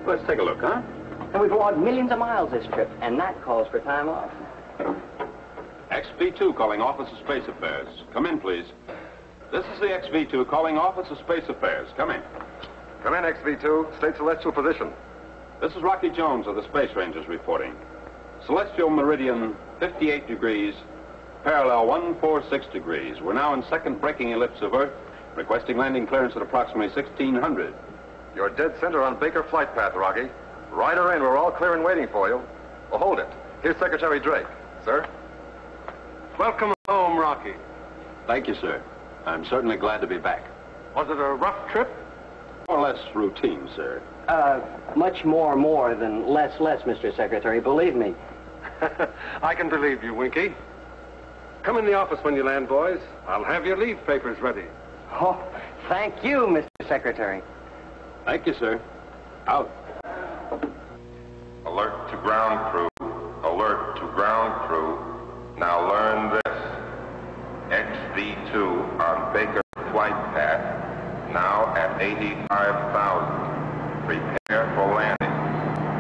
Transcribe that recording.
Let's take a look, huh? And we've logged millions of miles this trip, and that calls for time off. XV2 calling Office of Space Affairs. Come in, please. This is the XV2 calling Office of Space Affairs. Come in. Come in, XV2. State celestial position. This is Rocky Jones of the Space Rangers reporting. Celestial meridian 58 degrees, parallel 146 degrees. We're now in second braking ellipse of Earth, requesting landing clearance at approximately 1600. You're dead center on Baker flight path, Rocky. Ride her in. We're all clear and waiting for you. Oh, hold it. Here's Secretary Drake. Sir? Welcome home, Rocky. Thank you, sir. I'm certainly glad to be back. Was it a rough trip? More or less routine, sir. Much more than less, Mr. Secretary, believe me. I can believe you, Winky. Come in the office when you land, boys. I'll have your leave papers ready. Oh, thank you, Mr. Secretary. Thank you, sir. Out. Alert to ground crew. Alert to ground crew. Now learn this. XV2 on Baker flight path. Now at 85,000. Prepare for landing.